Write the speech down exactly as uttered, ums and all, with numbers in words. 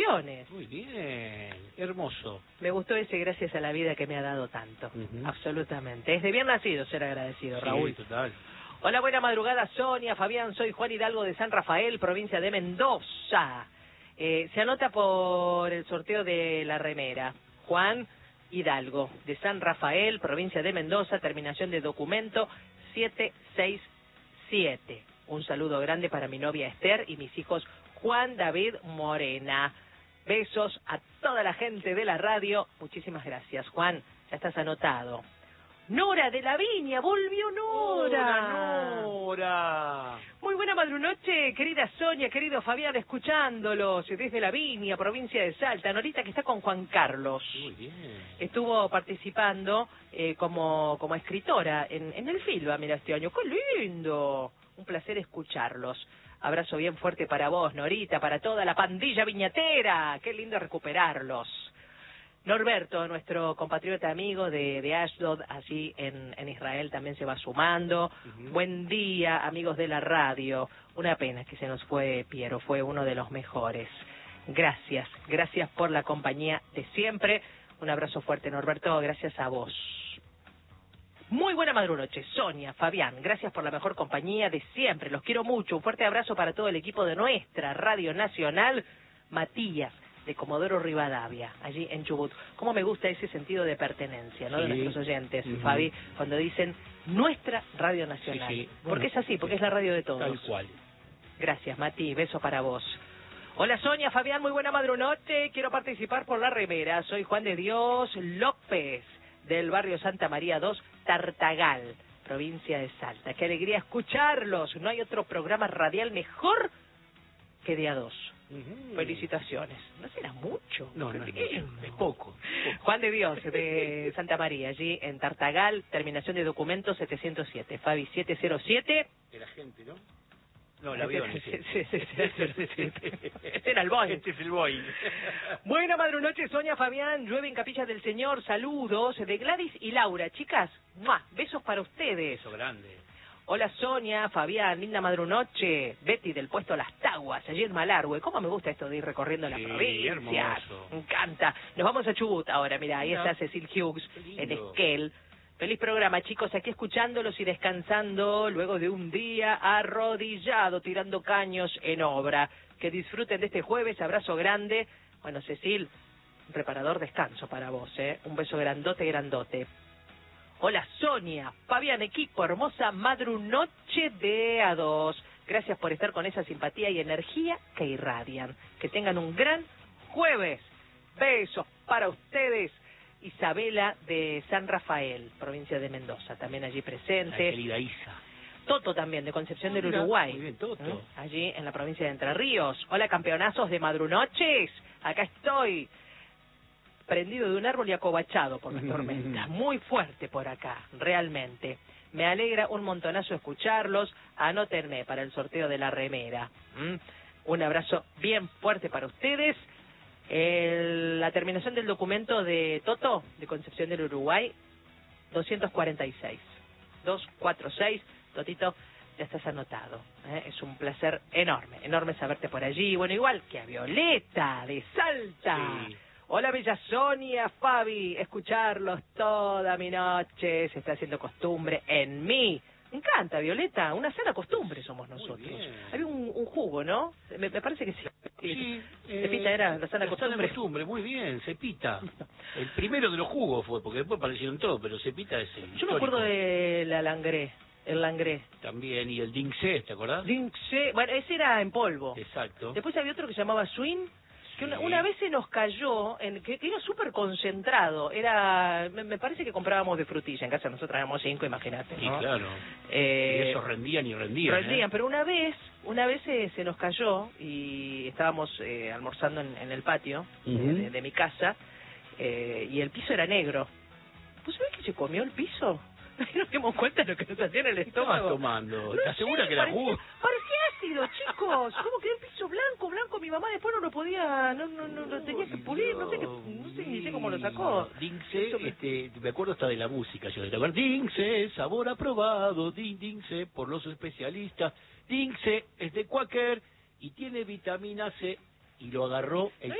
felicitaciones. Muy bien, hermoso. Me gustó ese gracias a la vida que me ha dado tanto. Uh-huh. Absolutamente. Es de bien nacido ser agradecido, Sí, Raúl. Total. Hola, buena madrugada, Sonia, Fabián, soy Juan Hidalgo de San Rafael, provincia de Mendoza. Eh, se anota por el sorteo de la remera. Juan Hidalgo, de San Rafael, provincia de Mendoza, terminación de documento siete seis siete. Un saludo grande para mi novia Esther y mis hijos Juan David Morena. Besos a toda la gente de la radio. Muchísimas gracias, Juan. Ya estás anotado. Nora de la Viña, volvió Nora. Hola, Nora. Muy buena madrunoche, querida Sonia, querido Fabián, escuchándolos desde la Viña, provincia de Salta. Norita que está con Juan Carlos. Muy bien. Estuvo participando eh, como, como escritora en, en el Filba, mira, este año. ¡Qué lindo! Un placer escucharlos. Abrazo bien fuerte para vos, Norita, para toda la pandilla viñatera. ¡Qué lindo recuperarlos! Norberto, nuestro compatriota amigo de, de Ashdod, allí en, en Israel, también se va sumando. Uh-huh. Buen día, amigos de la radio. Una pena que se nos fue Piero, fue uno de los mejores. Gracias, gracias por la compañía de siempre. Un abrazo fuerte, Norberto, gracias a vos. Muy buena madrunoche, Sonia, Fabián, gracias por la mejor compañía de siempre. Los quiero mucho. Un fuerte abrazo para todo el equipo de nuestra Radio Nacional. Matías, de Comodoro Rivadavia, allí en Chubut. Cómo me gusta ese sentido de pertenencia, ¿no? Sí. De nuestros oyentes, uh-huh. Fabi, cuando dicen nuestra Radio Nacional. Sí, sí. Bueno, porque es así, porque es la radio de todos. Tal cual. Gracias, Mati, beso para vos. Hola, Sonia, Fabián, muy buena madrunoche. Quiero participar por la remera. Soy Juan de Dios López, del barrio Santa María dos, Tartagal, provincia de Salta. Qué alegría escucharlos. No hay otro programa radial mejor que de A dos. Uh-huh. Felicitaciones. ¿No será mucho? No, no es, es poco, poco. Juan de Dios, de Santa María, allí en Tartagal, terminación de documento setecientos siete. Fabi, siete cero siete. El agente, ¿no? No, el avión. Sí, sí, sí, sí. Este era el Boeing. Este es el Boeing. Buena madrunoche, Sonia, Fabián. Llueve en Capilla del Señor. Saludos de Gladys y Laura. Chicas, ¡mua! Besos para ustedes. Beso grande. Hola Sonia, Fabián, linda madrunoche. Betty del puesto Las Taguas, allí en Malargüe. ¿Cómo me gusta esto de ir recorriendo sí, la provincia? Hermoso. Me encanta. Nos vamos a Chubut ahora, mira, ahí está Cecil Hughes en Esquel. Feliz programa, chicos, aquí escuchándolos y descansando luego de un día arrodillado, tirando caños en obra. Que disfruten de este jueves, abrazo grande. Bueno, Cecil, un reparador descanso para vos, ¿eh? Un beso grandote, grandote. Hola Sonia, Fabián, equipo, hermosa madrunoche de A dos. Gracias por estar con esa simpatía y energía que irradian. Que tengan un gran jueves. Besos para ustedes. Isabela de San Rafael, provincia de Mendoza, también allí presente. La querida Isa. Toto también, de Concepción oh, del Uruguay. Muy bien, Toto. ¿Eh? Allí en la provincia de Entre Ríos. Hola, campeonazos de madrunoches. Acá estoy, prendido de un árbol y acobachado por las tormentas. Muy fuerte por acá, realmente. Me alegra un montonazo escucharlos. Anótenme para el sorteo de la remera. ¿Mm? Un abrazo bien fuerte para ustedes. El, la terminación del documento de Toto, de Concepción del Uruguay, doscientos cuarenta y seis. doscientos cuarenta y seis, Totito, ya estás anotado. ¿eh? Es un placer enorme, enorme saberte por allí. Bueno, igual que a Violeta, de Salta. Sí. Hola, bella Sonia, Fabi, escucharlos toda mi noche se está haciendo costumbre en mí. Me encanta, Violeta, una sana costumbre somos nosotros. Había un, un jugo, ¿no? Me, me parece que sí. Sí. Cepita eh, era la sana la costumbre. Sana costumbre, muy bien, Cepita. El primero de los jugos fue, porque después aparecieron todos, pero Cepita es el Yo histórico. me acuerdo de la Langré, el Langré. También, y el Dinxé, ¿te acordás? Dinxé, bueno, ese era en polvo. Exacto. Después había otro que se llamaba Swing. Que una, una vez se nos cayó, en que, que era súper concentrado, era, me, me parece que comprábamos de frutilla, en casa nosotros éramos cinco, imagínate, ¿no? Sí, claro, eh, y eso rendían y rendían. Rendían, ¿eh? pero una vez, una vez se, se nos cayó y estábamos eh, almorzando en, en el patio uh-huh. de, de, de mi casa, eh, y el piso era negro. ¿Vos sabés que se comió el piso? Nos dimos cuenta de lo que nos hacía en el estómago. ¿Qué estabas tomando? No ¿Estás sé, segura que era parecía, jugo? Parecía ácido, chicos. ¿Cómo quedó el piso blanco, blanco? Mi mamá después no lo podía, no, no, no lo tenía que pulir, no sé qué, no sé ni sé cómo lo sacó. Dinxé, este, me acuerdo hasta de la música, yo de la Dinxé, sabor aprobado, din, Dinxé, por los especialistas. Dinxé es de Quaker y tiene vitamina C, y lo agarró el